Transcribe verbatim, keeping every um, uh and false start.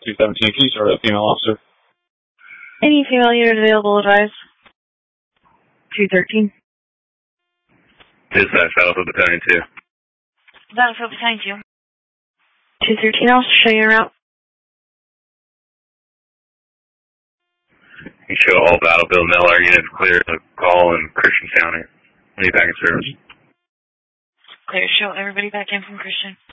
two seventeen, can you start a female officer? Any female unit available, advise. two thirteen. Dispatch, Battlefield Battalion two. Battlefield Battalion two. two thirteen, I'll show you around. You show all Battlefield and L R units clear to call in Christian County. Any back in service? Clear, show everybody back in from Christian.